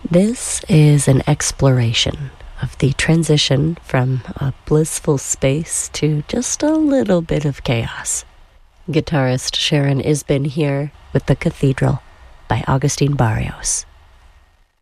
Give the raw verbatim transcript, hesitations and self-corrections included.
This is an exploration of the transition from a blissful space to just a little bit of chaos. Guitarist Sharon Isbin here with The Cathedral by Agustin Barrios.